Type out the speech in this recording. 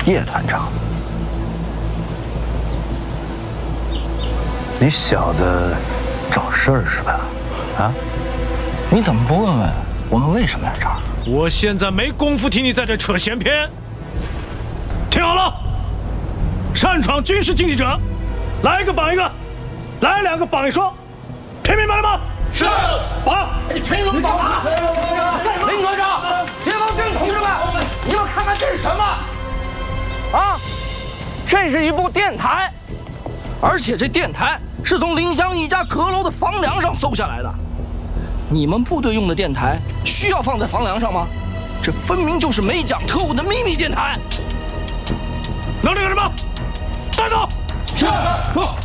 叶团长，你小子找事儿是吧？啊？你怎么不问问我们为什么来这儿？ 我现在没工夫听你在这扯闲篇。听好了，擅闯军事竞技者，来一个绑一个，来2个绑1双，听明白了吗？是。绑！ 你凭什么绑他？林科长，解放军同志们，你们看看这是什么？啊，这是一部电台，而且这电台是从林湘一家阁楼的房梁上搜下来的。你们部队用的电台需要放在房梁上吗？这分明就是美蒋特务的秘密电台。 能力干什么？带走。 是。走。